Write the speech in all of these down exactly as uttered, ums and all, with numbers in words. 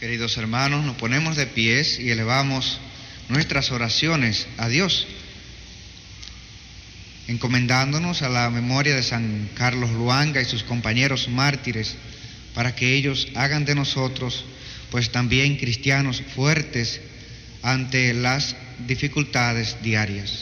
Queridos hermanos, nos ponemos de pies y elevamos nuestras oraciones a Dios, encomendándonos a la memoria de San Carlos Luanga y sus compañeros mártires, para que ellos hagan de nosotros, pues también cristianos fuertes ante las dificultades diarias.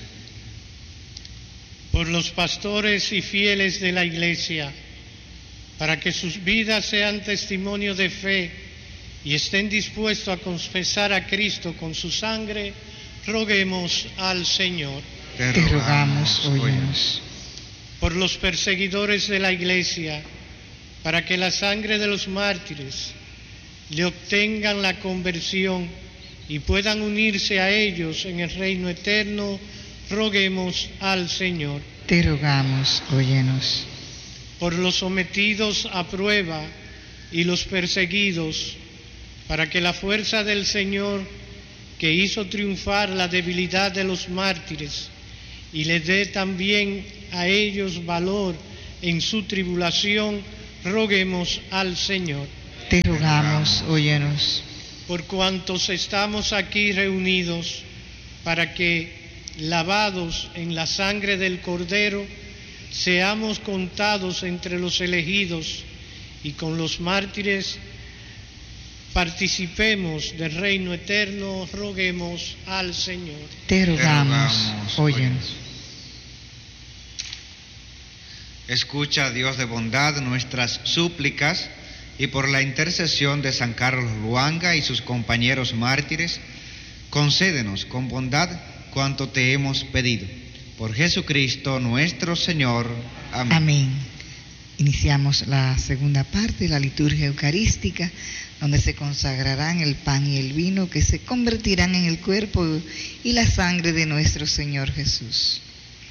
Por los pastores y fieles de la Iglesia, para que sus vidas sean testimonio de fe y estén dispuestos a confesar a Cristo con su sangre, roguemos al Señor. Te rogamos, óyenos. Por los perseguidores de la Iglesia, para que la sangre de los mártires le obtengan la conversión y puedan unirse a ellos en el reino eterno, roguemos al Señor. Te rogamos, óyenos. Por los sometidos a prueba y los perseguidos, para que la fuerza del Señor, que hizo triunfar la debilidad de los mártires, y les dé también a ellos valor en su tribulación, roguemos al Señor. Te rogamos, óyenos. Por cuantos estamos aquí reunidos, para que, lavados en la sangre del Cordero, seamos contados entre los elegidos y con los mártires participemos del reino eterno, roguemos al Señor. Te rogamos, óyenos. Escucha, Dios de bondad, nuestras súplicas, y por la intercesión de San Carlos Luanga y sus compañeros mártires, concédenos con bondad cuanto te hemos pedido. Por Jesucristo nuestro Señor. Amén. Amén. Iniciamos la segunda parte de la liturgia eucarística, donde se consagrarán el pan y el vino que se convertirán en el cuerpo y la sangre de nuestro Señor Jesús.